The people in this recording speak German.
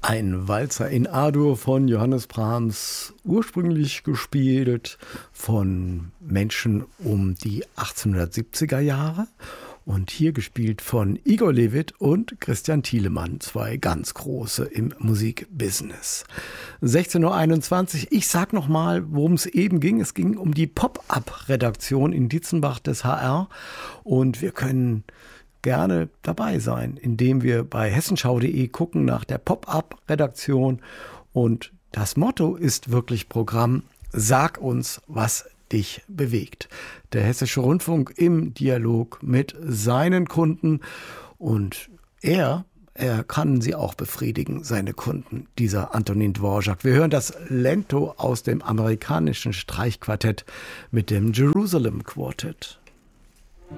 Ein Walzer in A-Dur von Johannes Brahms, ursprünglich gespielt von Menschen um die 1870er Jahre und hier gespielt von Igor Levit und Christian Thielemann, zwei ganz große im Musikbusiness. 16.21 Uhr, ich sag nochmal, worum es eben ging. Es ging um die Pop-Up-Redaktion in Dietzenbach des HR und wir können gerne dabei sein, indem wir bei hessenschau.de gucken nach der Pop-Up-Redaktion. Und das Motto ist wirklich Programm: Sag uns, was dich bewegt. Der Hessische Rundfunk im Dialog mit seinen Kunden. Und er kann sie auch befriedigen, seine Kunden, dieser Antonin Dvorak. Wir hören das Lento aus dem amerikanischen Streichquartett mit dem Jerusalem Quartet.